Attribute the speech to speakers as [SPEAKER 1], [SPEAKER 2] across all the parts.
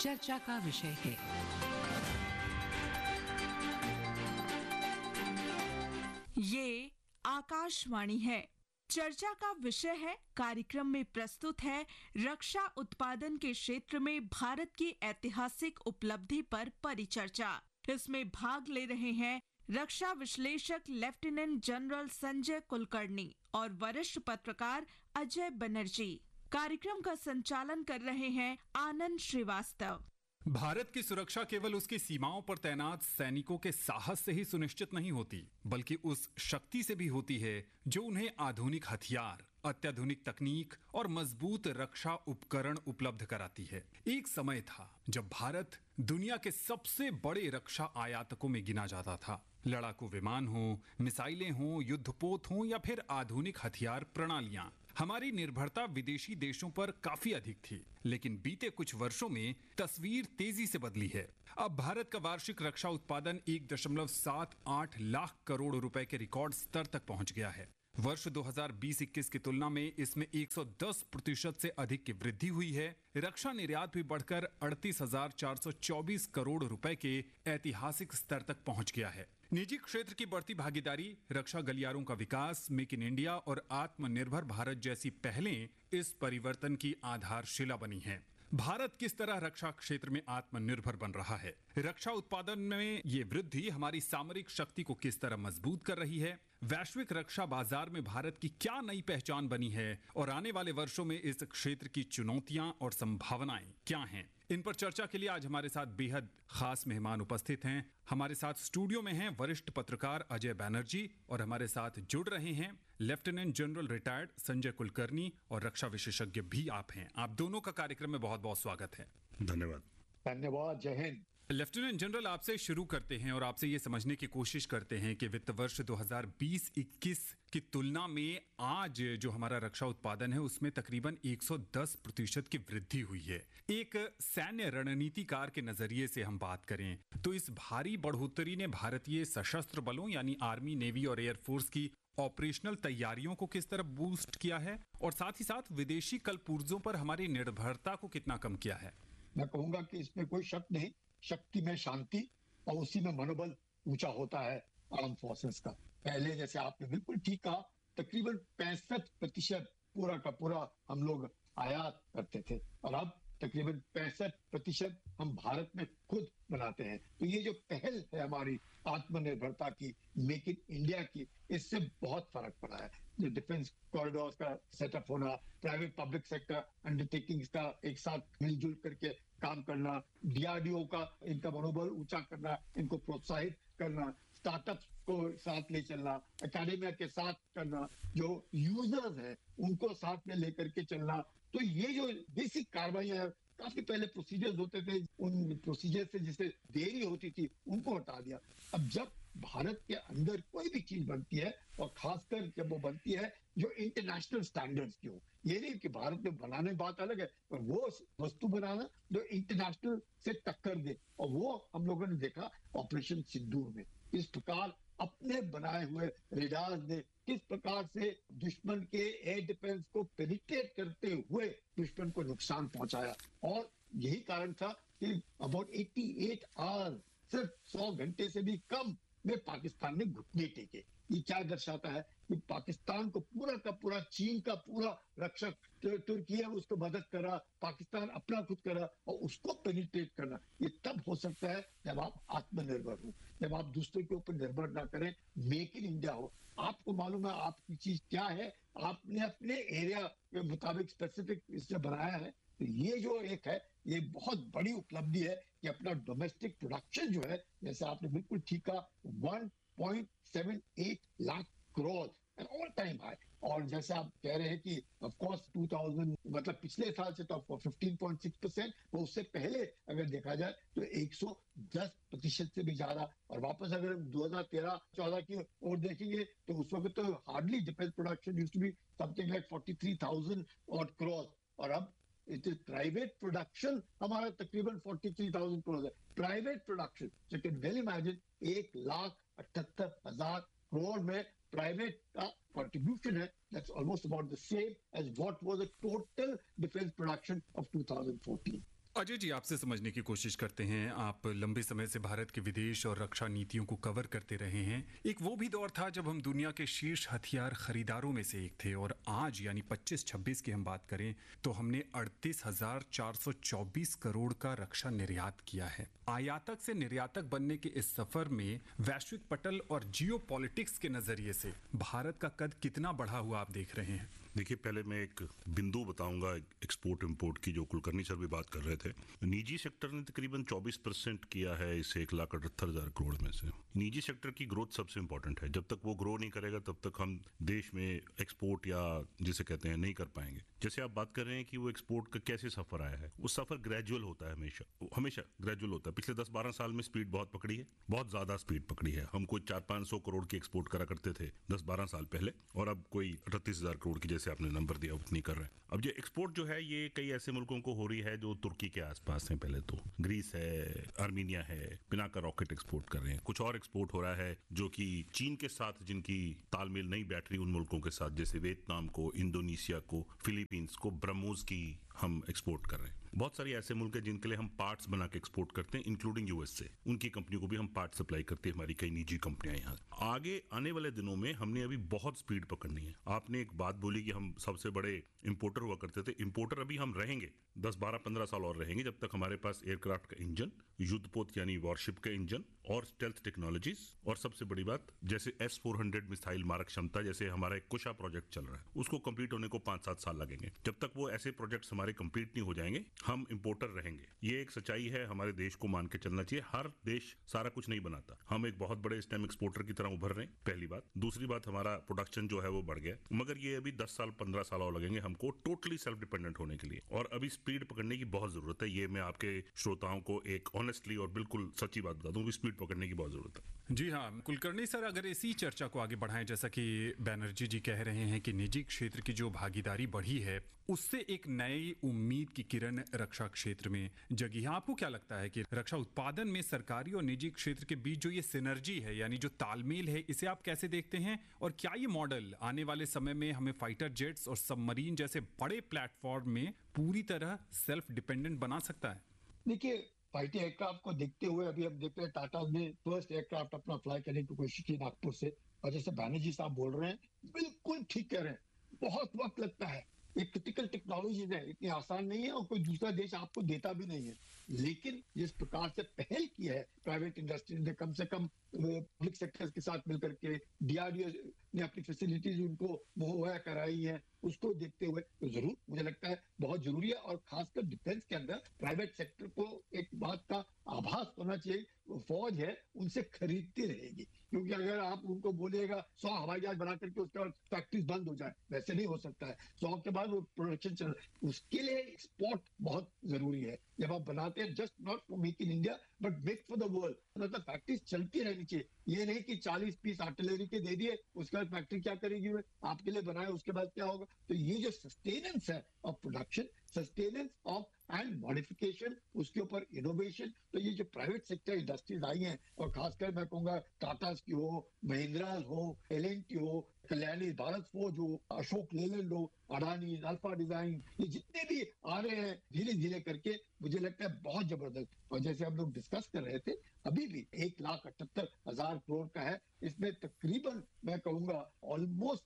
[SPEAKER 1] चर्चा का विषय है।
[SPEAKER 2] ये आकाशवाणी है। चर्चा का विषय है। कार्यक्रम में प्रस्तुत है रक्षा उत्पादन के क्षेत्र में भारत की ऐतिहासिक उपलब्धि पर परिचर्चा। इसमें भाग ले रहे हैं रक्षा विश्लेषक लेफ्टिनेंट जनरल संजय कुलकर्णी और वरिष्ठ पत्रकार अजय बनर्जी। कार्यक्रम का संचालन कर रहे हैं आनंद श्रीवास्तव।
[SPEAKER 3] भारत की सुरक्षा केवल उसकी सीमाओं पर तैनात सैनिकों के साहस से ही सुनिश्चित नहीं होती, बल्कि उस शक्ति से भी होती है जो उन्हें आधुनिक हथियार, अत्याधुनिक तकनीक और मजबूत रक्षा उपकरण उपलब्ध कराती है। एक समय था जब भारत दुनिया के सबसे बड़े रक्षा आयातकों में गिना जाता था। लड़ाकू विमान हो, मिसाइलें हो, युद्धपोत हो या फिर आधुनिक हथियार प्रणालियां, हमारी निर्भरता विदेशी देशों पर काफी अधिक थी। लेकिन बीते कुछ वर्षों में तस्वीर तेजी से बदली है। अब भारत का वार्षिक रक्षा उत्पादन 1.78 लाख करोड़ रुपए के रिकॉर्ड स्तर तक पहुंच गया है। वर्ष 2020-21 की तुलना में इसमें 110% से अधिक की वृद्धि हुई है। रक्षा निर्यात भी बढ़कर 38,424 करोड़ रुपए के ऐतिहासिक स्तर तक पहुंच गया है। निजी क्षेत्र की बढ़ती भागीदारी, रक्षा गलियारों का विकास, मेक इन इंडिया और आत्मनिर्भर भारत जैसी पहलें इस परिवर्तन की आधारशिला बनी हैं। भारत किस तरह रक्षा क्षेत्र में आत्मनिर्भर बन रहा है? रक्षा उत्पादन में ये वृद्धि हमारी सामरिक शक्ति को किस तरह मजबूत कर रही है? वैश्विक रक्षा बाजार में भारत की क्या नई पहचान बनी है? और आने वाले वर्षों में इस क्षेत्र की चुनौतियां और संभावनाएं क्या हैं? इन पर चर्चा के लिए आज हमारे साथ बेहद खास मेहमान उपस्थित हैं। हमारे साथ स्टूडियो में हैं वरिष्ठ पत्रकार अजय बनर्जी और हमारे साथ जुड़ रहे हैं lieutenant general retired Sanjay Kulkarni और रक्षा विशेषज्ञ भी आप हैं। आप दोनों का कार्यक्रम में बहुत बहुत स्वागत है।
[SPEAKER 4] धन्यवाद।
[SPEAKER 5] धन्यवाद। जय हिंद।
[SPEAKER 3] लेफ्टिनेंट जनरल, आपसे शुरू करते हैं और आपसे ये समझने की कोशिश करते हैं कि वित्त वर्ष 2020-21 की तुलना में आज जो हमारा रक्षा उत्पादन है उसमें तकरीबन 110% की वृद्धि हुई है। एक सैन्य रणनीतिकार के नजरिए से हम बात करें तो इस भारी बढ़ोतरी ने भारतीय सशस्त्र बलों यानी आर्मी, नेवी और एयरफोर्स की ऑपरेशनल तैयारियों को किस तरह बूस्ट किया है और साथ ही साथ विदेशी कलपुर्जों पर हमारी निर्भरता को कितना कम किया है?
[SPEAKER 5] मैं कहूंगा कि इसमें कोई शक नहीं। शक्ति में शांति और उसी में मनोबल ऊंचा होता है आर्म फोर्सेस का। पहले जैसे आपने बिल्कुल ठीक कहा, तकरीबन 65% पूरा का पूरा हम लोग आयात करते थे और अब तकरीबन 65% हम भारत में खुद बनाते हैं। तो ये जो पहल है हमारी आत्मनिर्भरता की, मेक इन इंडिया की, इससे बहुत फर्क पड़ा है। जो डिफेंस कॉरिडोर्स का सेटअप होना, प्राइवेट पब्लिक सेक्टर अंडरटेकिंग्स का एक साथ मिलजुल करके काम करना, डीआरडीओ का इनका मनोबल ऊंचा करना, इनको प्रोत्साहित करना, स्टार्टअप्स को साथ ले चलना, एकेडमिया के साथ करना, जो यूजर्स हैं उनको साथ में लेकर के चलना। तो ये जो बेसिक कार्रवाइयां, काफी पहले प्रोसीजर्स होते थे, उन प्रोसीजर से जिससे देरी होती थी उनको हटा दिया। अब जब भारत के अंदर कोई भी चीज बनती है और खासकर जब वो बनती है जो इंटरनेशनल स्टैंडर्ड्स की हो, ये नहीं कि भारत में बनाने बात अलग है, पर वो वस्तु बनाना जो इंटरनेशनल से टक्कर दे, और वो हम लोगों ने देखा ऑपरेशन सिंदूर में। इस प्रकार अपने बनाए हुए रेडार्स ने किस प्रकार से दुश्मन के एयर डिफेंस को पेनिट्रेट करते हुए दुश्मन को नुकसान पहुंचाया। और यही कारण था कि अबाउट 88 आवर, सिर्फ 100 घंटे से भी कम में पाकिस्तान ने घुटने टेके। ये क्या दर्शाता है कि पाकिस्तान को पूरा का पूरा, चीन का पूरा रक्षक तुर्की है उसको मदद करा, पाकिस्तान अपना खुद करा, और उसको पेनिट्रेट करना ये तब हो सकता है जब आप आत्मनिर्भर हो, जब आप दूसरों के ऊपर निर्भर ना करें, मेक इन इंडिया हो। आपको मालूम है आपकी चीज क्या है, आपने अपने एरिया के मुताबिक स्पेसिफिक इससे बनाया है। तो ये जो एक है, ये बहुत बड़ी उपलब्धि है कि अपना डोमेस्टिक प्रोडक्शन जो है, जैसे आपने बिल्कुल ठीक कहा, 1.78 lakh crore, N all time high. और जैसे आप कह रहे हैं कि ऑफ कोर्स 2000 मतलब पिछले साल से तो 15.6%, वो उससे पहले अगर देखा जाए तो 110% से भी ज्यादा। और वापस अगर 2013-14 की ओर देखेंगे तो उस वक्त तो hardly defence production used to be something like 43,000 crore, और अब इट इज प्राइवेट प्रोडक्शन हमारा तकरीबन 43,000 करोड़ है। Private production, so can well imagine 1,78,000 crore में प्राइवेट का कंट्रीब्यूशन है। That's almost about the same as what was the total defence production of 2014।
[SPEAKER 3] Ajay ji, आपसे समझने की कोशिश करते हैं। आप लंबे समय से भारत के विदेश और रक्षा नीतियों को कवर करते रहे हैं। एक वो भी दौर था जब हम दुनिया के शीर्ष हथियार खरीदारों में से एक थे, और आज यानी 25-26 की हम बात करें तो हमने 38,424 करोड़ का रक्षा निर्यात किया है। आयातक से निर्यातक बनने के इस सफर में वैश्विक पटल और जियो पॉलिटिक्स के नजरिए से भारत का कद कितना बढ़ा हुआ आप देख रहे हैं?
[SPEAKER 1] देखिए, पहले मैं एक बिंदु बताऊंगा एक्सपोर्ट इंपोर्ट की, जो कुलकर्णी सर भी बात कर रहे थे। निजी सेक्टर ने तकरीबन 24% किया है इस 1,78,000 करोड़ में से। निजी सेक्टर की ग्रोथ सबसे इंपॉर्टेंट है। जब तक वो ग्रो नहीं करेगा तब तक हम देश में एक्सपोर्ट या जिसे कहते हैं नहीं कर पाएंगे। जैसे आप बात कर रहे हैं कि वो एक्सपोर्ट का कैसे सफर आया है, वो सफर ग्रेजुअल होता है, हमेशा ग्रेजुअल होता है। पिछले 10-12 साल में स्पीड बहुत पकड़ी है, बहुत ज्यादा स्पीड पकड़ी है। हम कोई 400-500 करोड़ की एक्सपोर्ट करा करते थे 10-12 साल पहले, और अब कोई 38,000 करोड़ की, जैसे आपने नंबर दिया, उतनी कर रहे हैं। अब ये एक्सपोर्ट जो है ये कई ऐसे मुल्कों को हो रही है जो तुर्की के आसपास हैं। पहले तो ग्रीस है, आर्मीनिया है, पिनाका रॉकेट एक्सपोर्ट कर रहे हैं। कुछ और एक्सपोर्ट हो रहा है जो कि चीन के साथ जिनकी तालमेल नहीं बैठ रही, उन मुल्कों के साथ, जैसे वियतनाम को, इंडोनेशिया को, फिलीपींस को, ब्रह्मोस की हम एक्सपोर्ट कर रहे हैं। बहुत सारे ऐसे मुल्क हैं जिनके लिए हम पार्ट्स बना के एक्सपोर्ट करते हैं, इंक्लूडिंग यूएस से। उनकी कंपनियों को भी हम पार्ट सप्लाई करते हैं, हमारी कई निजी कंपनियां यहाँ। आगे आने वाले दिनों में हमने अभी बहुत स्पीड पकड़नी है। आपने एक बात बोली कि हम सबसे बड़े इंपोर्टर हुआ करते थे। इंपोर्टर अभी हम रहेंगे 10-12-15 साल और रहेंगे, जब तक हमारे पास एयरक्राफ्ट का इंजन, युद्धपोत यानी वॉरशिप का इंजन, और स्टेल्थ टेक्नोलॉजीज, और सबसे बड़ी बात जैसे S-400 मिसाइल मारक क्षमता, जैसे हमारा एक कुशा प्रोजेक्ट चल रहा है, उसको कंप्लीट होने को 5-7 साल लगेंगे। जब तक वो ऐसे प्रोजेक्ट्स हमारे कंप्लीट नहीं हो जाएंगे, हम इंपोर्टर रहेंगे। ये एक सच्चाई है, हमारे देश को मान के चलना चाहिए। हर देश सारा कुछ नहीं बनाता। हम एक बहुत बड़े स्टेम एक्सपोर्टर की तरह उभर रहे हैं, पहली बात। दूसरी बात, हमारा प्रोडक्शन जो है वो बढ़ गया, मगर ये अभी 10 साल 15 साल और लगेंगे हमको टोटली सेल्फ डिपेंडेंट होने के लिए, और अभी स्पीड पकड़ने की बहुत जरूरत है। ये मैं आपके श्रोताओं को एक ऑनेस्टली और बिल्कुल सच्ची बात बता दूं कि स्पीड पकड़ने की बहुत जरूरत है।
[SPEAKER 3] जी हाँ कुलकर्णी सर, अगर इसी चर्चा को आगे बढ़ाएं, जैसा कि बैनर्जी जी कह रहे हैं कि निजी क्षेत्र की जो भागीदारी बढ़ी है उससे एक नई उम्मीद की किरण रक्षा क्षेत्र में जगी है। आपको क्या लगता है कि रक्षा उत्पादन में सरकारी और निजी क्षेत्र के बीच जो ये सिनर्जी है, यानी जो तालमेल है, इसे आप कैसे देखते हैं? और क्या ये मॉडल आने वाले समय में हमें फाइटर जेट्स और सबमरीन जैसे बड़े प्लेटफॉर्म में पूरी तरह सेल्फ डिपेंडेंट बना सकता है?
[SPEAKER 5] देखिए, फाइटर एयरक्राफ्ट को देखते हुए अभी हम देख रहे हैं टाटा ने फर्स्ट एयरक्राफ्ट अपना फ्लाई करने की कोशिश की नागपुर से, और जैसे बैनर्जी साहब बोल रहे हैं, बिल्कुल ठीक कह रहे हैं, बहुत वक्त लगता है। ये क्रिटिकल टेक्नोलॉजीज है, इतनी आसान नहीं है, और कोई दूसरा देश आपको देता भी नहीं है। लेकिन जिस प्रकार से पहल की है प्राइवेट इंडस्ट्री ने, कम से कम पब्लिक सेक्टर के साथ मिलकर के, डीआरडीओ ने अपनी फैसिलिटीज उनको मुहैया कराई है, उसको देखते हुए तो जरूर मुझे लगता है बहुत जरूरी है। और खासकर डिफेंस के अंदर प्राइवेट सेक्टर को एक बात का आभास होना चाहिए, फौज है उनसे खरीदती रहेगी, क्योंकि अगर आप उनको बोलेगा 100 हवाई जहाज बना करके उसके बाद फैक्ट्री बंद हो जाए, वैसे नहीं हो सकता है। 100 के बाद वो प्रोडक्शन चल, उसके लिए एक्सपोर्ट बहुत जरूरी है। जब आप बनाते हैं, just not for make in India but make for the world, मतलब फैक्ट्रीज चलती रहनी चाहिए। ये नहीं कि 40 पीस आर्टिलरी के दे दिए, उसके बाद फैक्ट्री क्या करेगी, वो आपके लिए बनाए, उसके बाद क्या होगा? तो ये जो सस्टेनेंस है of production, sustenance of and modification, उसके ऊपर इनोवेशन, तो ये जो प्राइवेट सेक्टर इंडस्ट्रीज आई हैं, और खासकर मैं कहूंगा टाटा की हो, महिंद्रा हो, L&T हो, कल्याणी भारत फौज हो, अशोक लेलैंड हो, अडानी, अल्फा डिजाइन, ये जितने भी आ रहे हैं धीरे धीरे करके, मुझे लगता है बहुत जबरदस्त। और जैसे हम लोग डिस्कस कर रहे थे, अभी भी 1,78,000 करोड़ का है, इसमें तकरीबन मैं कहूंगा almost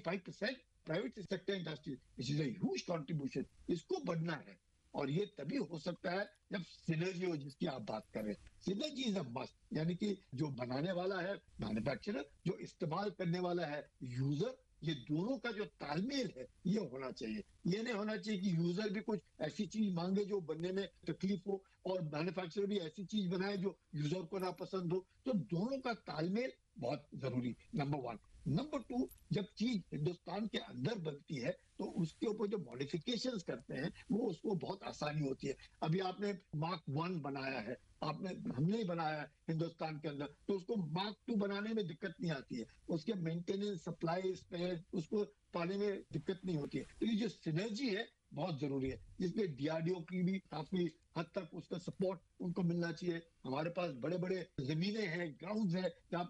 [SPEAKER 5] 25% private sector industry, which is a huge contribution, इसको बढ़ना है। और ये तभी हो सकता है जब सिनर्जी हो, जिसकी आप बात कर रहे हैं। सिनर्जी इज अ मस्ट, यानी कि जो बनाने वाला है मैन्युफैक्चरर, जो इस्तेमाल करने वाला है यूजर, ये दोनों का जो तालमेल है ये होना चाहिए। ये नहीं होना चाहिए कि यूजर भी कुछ ऐसी चीज मांगे जो बनने में तकलीफ हो, और मैन्युफैक्चरर भी ऐसी चीज बनाए जो यूजर को ना पसंद हो। तो दोनों का तालमेल बहुत जरूरी, नंबर 1। नंबर 2, जब चीज हिंदुस्तान के अंदर बनती है तो उसके ऊपर जो मॉडिफिकेशंस करते हैं वो उसको बहुत आसानी होती है। अभी आपने मार्क 1 बनाया है, हमने ही बनाया है हिंदुस्तान के अंदर, तो उसको मार्क 2 बनाने में दिक्कत नहीं आती है, उसके मेंटेनेंस, सप्लाई, स्पेयर, उसको पाने में दिक्कत नहीं होती है। तो ये जो सिनर्जी है बहुत जरूरी है, जिसमें डीआरडीओ की भी काफी हद तक उसका सपोर्ट उनको मिलना चाहिए। हमारे पास बड़े बड़े जमीनें हैं, ग्राउंड है, जहाँ पे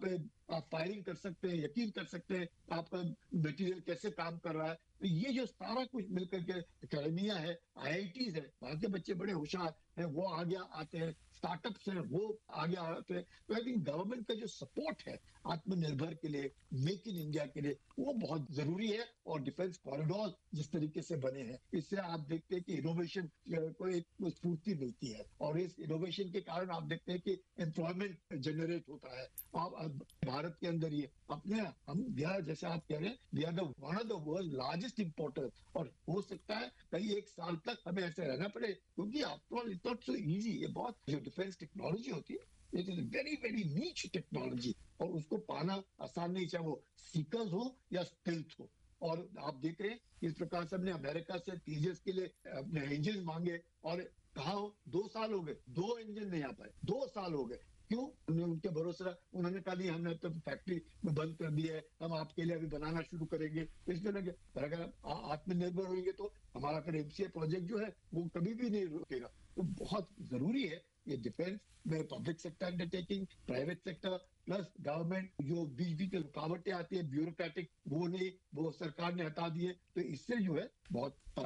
[SPEAKER 5] आप फायरिंग कर सकते हैं, यकीन कर सकते हैं आपका मटेरियल कैसे काम कर रहा है। तो ये जो सारा कुछ मिलकर के एकेडमिया है, आईआईटीज है, वहां के बच्चे बड़े होशियार हैं, वो आगे आते हैं, स्टार्टअप्स हैं वो आगे आते हैं। तो आई थिंक गवर्नमेंट का जो सपोर्ट है आत्मनिर्भर के लिए, मेक इन इंडिया के लिए, वो बहुत जरूरी है। और डिफेंस कॉरिडोर जिस तरीके से बने हैं, इससे आप देखते हैं कि इनोवेशन को एक स्फूर्ति मिलती है, और इस इनोवेशन के कारण आप देखते हैं कि एम्प्लॉयमेंट जनरेट होता है। अब भारत के अंदर ही अपने हम जैसे आप कह रहे हैं, we are one of the world largest importer, और हो सकता है कई एक साल तक हमें ऐसे रहना पड़े, क्योंकि after all it's not so easy. ये बहुत जो डिफेंस टेक्नोलॉजी होती है, इट इज वेरी वेरी नीच टेक्नोलॉजी, और उसको पाना आसान नहीं, चाहे वो सीकर्स हो या स्टिल्थ हो। और आप देख रहे हैं इस प्रकार से हमने अमेरिका से तेजस के लिए अपने इंजन मांगे, और कहा 2 साल हो गए, 2 इंजन नहीं आ पाए, 2 साल हो गए। क्यों? हमने उनके भरोसे रहा, उन्होंने कहा नहीं हमने तो फैक्ट्री में बंद कर दी है, हम आपके लिए अभी बनाना शुरू करेंगे। इसलिए लगे, पर अगर आत्मनिर्भर होंगे तो हमारा फिर एमसीए प्रोजेक्ट जो है वो कभी भी नहीं रुकेगा। तो बहुत जरूरी है ये डिफेंस में public sector undertaking, private sector plus government, जो बीच बीच में रुकावटें आती है ब्यूरोक्रेटिक, वो नहीं, वो सरकार ने हटा दी है। तो इससे जो है बहुत